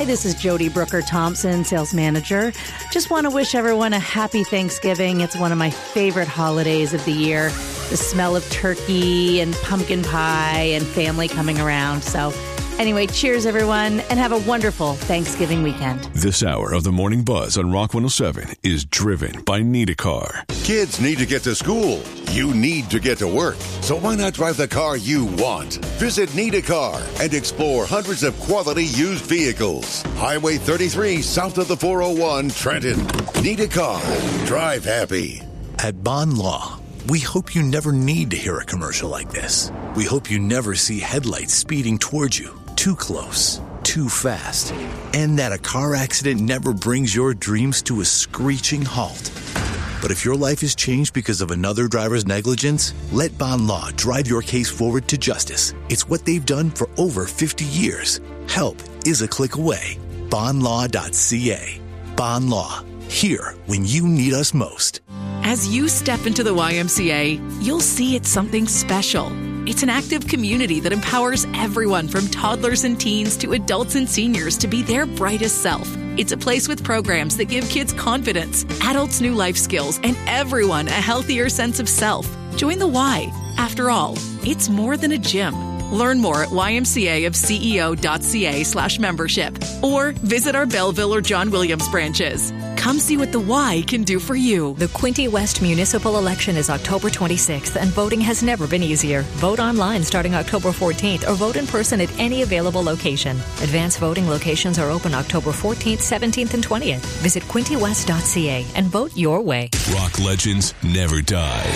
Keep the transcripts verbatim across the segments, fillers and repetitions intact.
Hi, this is Jody Brooker Thompson, sales manager. Just want to wish everyone a happy Thanksgiving. It's one of my favorite holidays of the year. The smell of turkey and pumpkin pie and family coming around. So anyway, cheers, everyone, and have a wonderful Thanksgiving weekend. This hour of the Morning Buzz on Rock one oh seven is driven by Need a Car. Kids need to get to school. You need to get to work. So why not drive the car you want? Visit Need a Car and explore hundreds of quality used vehicles. Highway thirty-three, south of the four oh one, Trenton. Need a Car. Drive happy. At Bond Law, we hope you never need to hear a commercial like this. We hope you never see headlights speeding towards you, too close, too fast, and that a car accident never brings your dreams to a screeching halt. But if your life is changed because of another driver's negligence, let Bond Law drive your case forward to justice. It's what they've done for over fifty years. Help is a click away. bond law dot c a. Bond Law. Here when you need us most. As you step into the Y M C A, you'll see it's something special. It's an active community that empowers everyone from toddlers and teens to adults and seniors to be their brightest self. It's a place with programs that give kids confidence, adults new life skills, and everyone a healthier sense of self. Join the Y. After all, it's more than a gym. Learn more at Y M C A of C E O dot C A slash membership or visit our Belleville or John Williams branches. Come see what the Y can do for you. The Quinte West municipal election is October twenty-sixth, and voting has never been easier. Vote online starting October fourteenth or vote in person at any available location. Advanced voting locations are open October fourteenth, seventeenth, and twentieth. Visit quinte west dot c a and vote your way. Rock legends never die.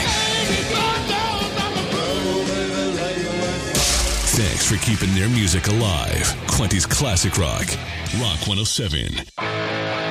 Thanks for keeping their music alive. Quinte's Classic Rock. Rock one oh seven.